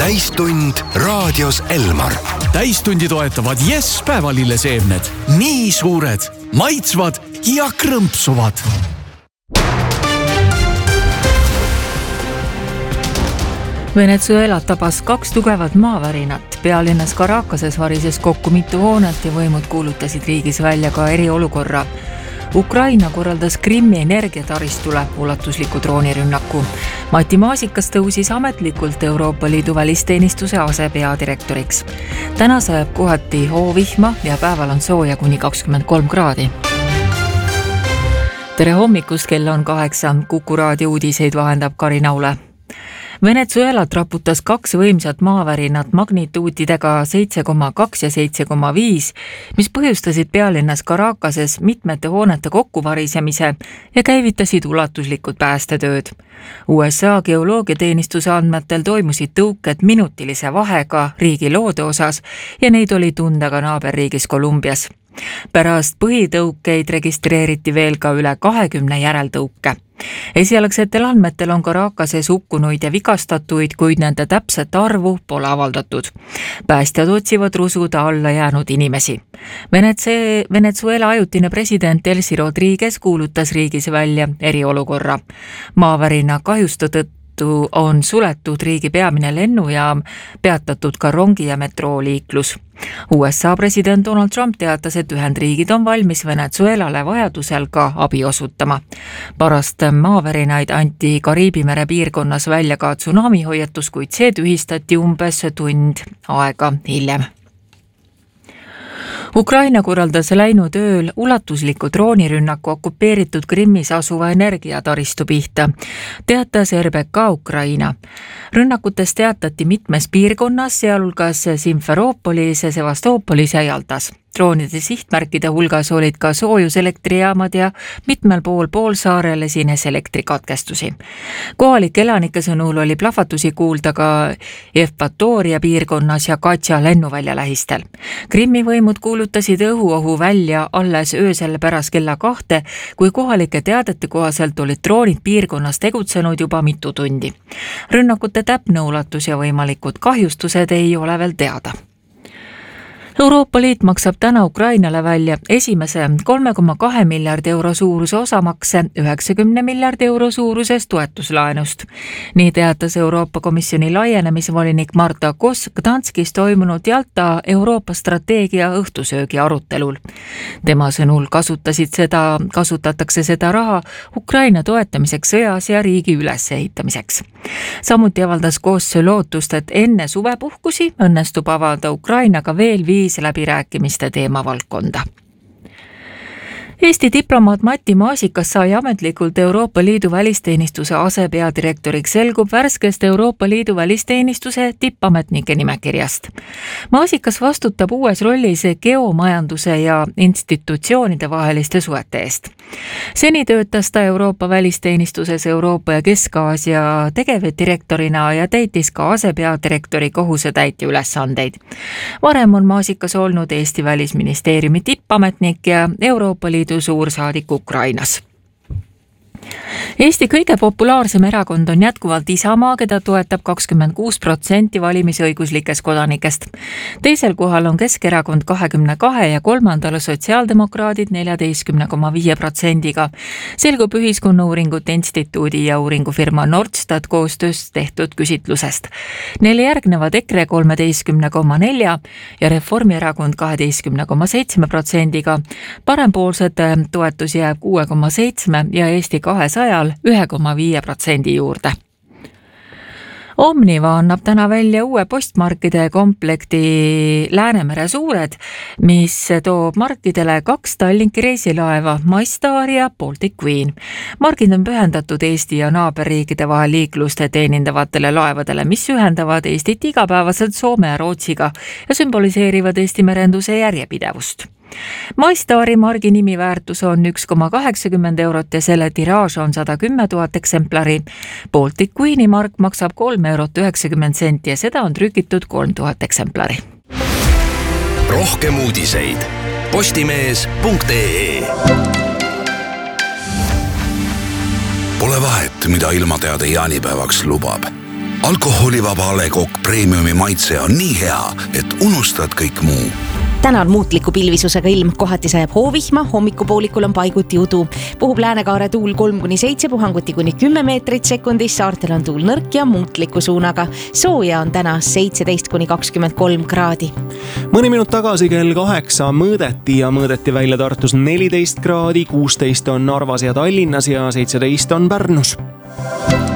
täistund raadios Elmar. Täistundi toetavad Yes päevalilleseemned. Nii suured, maitsvad ja krõmpsuvad. Venezuelat tabas 2 tugevat maavärinat. Pealinnas Caracases varises kokku mitu hoonet ja võimud kuulutasid riigis välja ka eriolukorra. Ukraina korraldas Krimmi energiataristule ulatusliku droonirünnaku. Mati Maasikas tõusis ametlikult Euroopa Liidu välisteenistuse asepeadirektoriks. Täna sajab kohati hoovihma ja päeval on sooja kuni 23 kraadi. Tere hommikust, kell on 8. Kuku raadio uudiseid vahendab Karin Aule. Venezuelat raputas 2 võimsat maavärinat magnituutidega 7,2 ja 7,5, mis põhjustasid pealinnas Caracases mitmete hoonete kokkuvarisemise ja käivitasid ulatuslikud päästetööd. USA geoloogiateenistuse andmetel toimusid tõuked minutilise vahega riigi loode osas ja neid oli tunda ka naaberriigis Kolumbias. Pärast põhitõukeid registreeriti veel ka üle 20 järeltõuke. Esialgsetel andmetel on Caracases hukkunuid ja vigastatuid, kuid nende täpset arvu pole avaldatud. Päästjad otsivad rusuda alla jäänud inimesi. Venezuela ajutine president Delcy Rodriguez kuulutas riigis välja eriolukorra. Maavärina kahjuste tõttu on suletud riigi peamine lennujaam, peatatud ka rongi- ja metrooliiklus. USA president Donald Trump teatas, et Ühendriigid on valmis Venezuelale vajadusel ka abi osutama. Pärast maavärinaid anti Kariibi mere piirkonnas välja ka tsunamihoiatus, kuid see tühistati umbes tund aega hiljem. Ukraina korraldas läinud ööl ulatusliku droonirünnaku okupeeritud Krimmis asuva energiataristu pihta, teatas RBK Ukraina. Rünnakutest teatati mitmes piirkonnas, sealhulgas Simferoopolis, Sevastoopolis ja Jaltas. Droonide sihtmärkide hulgas olid ka soojuselektrijaamad ja mitmel poolsaarel esines elektrikatkestusi. Kohalike elanike sõnul oli plahvatusi kuulda ka Evpatoria piirkonnas ja Katja lennuvälja lähistel. Krimmi võimud kuulutasid õhuohu välja alles öösel pärast kella 2, kui kohalike teadete kohaselt olid droonid piirkonnas tegutsenud juba mitu tundi. Rünnakute täpne ulatus ja võimalikud kahjustused ei ole veel teada. Euroopa Liit maksab täna Ukrainale välja esimese 3,2 miljardi euro suuruse osamakse 90 miljardi euro suurusest toetuslaenust. Nii teatas Euroopa Komisjoni laienemisvolinik Marta Kos Gdanskis toimunud Jalta Euroopa strateegia õhtusöögi arutelul. Tema sõnul kasutatakse seda raha Ukraina toetamiseks sõjas ja riigi ülesehitamiseks. Samuti avaldas Kos lootust, et enne suvepuhkusi õnnestub avada Ukrainaga veel 5 läbirääkimiste teemavaldkonda. Eesti diplomaat Mati Maasikas sai ametlikult Euroopa Liidu välisteenistuse asepeadirektoriks, selgub värskest Euroopa Liidu välisteenistuse tippametnike nimekirjast. Maasikas vastutab uues rollis geomajanduse ja institutsioonide vaheliste suhete eest. Seni töötas ta Euroopa välisteenistuses Euroopa ja Kesk-Aasia tegevdirektorina ja täitis ka asepeadirektori kohusetäitja ülesandeid. Varem on Maasikas olnud Eesti Välisministeeriumi tippametnik ja Euroopa Liidu suursaadik Ukrainas. Eesti kõige populaarsem erakond on jätkuvalt Isamaa, keda toetab 26% valimisõiguslikest kodanikest. Teisel kohal on Keskerakond 22% ja kolmandal sotsiaaldemokraadid 14,5%. Selgub Ühiskonnauuringute Instituudi ja uuringufirma Nordstat koostöös tehtud küsitlusest. Neile järgnevad EKRE 13,4% ja Reformierakond 12,7%. Parempoolsed toetus jääb 6,7% ja Eesti 200 1,5% juurde. Omniva annab täna välja uue postmarkide komplekti Läänemere suured, mis toob markidele 2 Tallinki reisilaeva MyStar ja Baltic Queen. Margid on pühendatud Eesti ja naaberriikide vahel liiklust teenindavatele laevadele, mis ühendavad Eestit igapäevaselt Soome ja Rootsiga ja sümboliseerivad Eesti merenduse järjepidevust. MyStari margi nimiväärtus on 1,80 eurot ja selle tiraaž on 110 000 eksemplari. Baltic Queeni mark maksab 3,90 eurot ja seda on trükitud 3000 eksemplari. Rohkem uudiseid postimees.ee. Pole vahet, mida ilmateade jaanipäevaks lubab. alkoholivaba A Le Coq Premiumi maitse on nii hea, et unustad kõik muu. Täna on muutliku pilvisusega ilm, kohati sajab hoovihma, hommikupoolikul on paiguti udu. Puhub Läänekaare tuul 3-7 puhanguti kuni 10 meetrit sekundis, saartel on tuul nõrk ja muutliku suunaga. Sooja on täna 17-23 kraadi. Mõni minut tagasi kell 8 mõõdeti välja Tartus 14 kraadi, 16 on Narvas ja Tallinnas ja 17 on Pärnus.